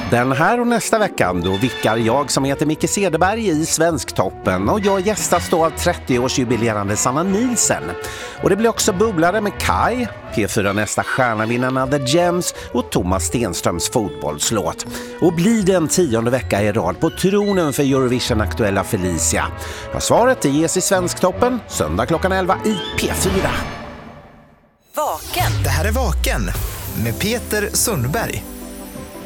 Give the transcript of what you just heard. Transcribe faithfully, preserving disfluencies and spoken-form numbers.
Den här och nästa vecka då vickar jag som heter Micke Cederberg i Svensktoppen och jag gästas då av trettio-årsjubilerande Sanna Nielsen. Och det blir också bubblare med Kai, P fyra nästa stjärnavinnarna The Gems och Thomas Stenströms fotbollslåt. Och blir det en tionde vecka i rad på tronen för Eurovision-aktuella Felicia? Ja, svaret är ges i Svensktoppen söndag klockan elva i P fyra. Vaken. Det här är Vaken med Peter Sundberg.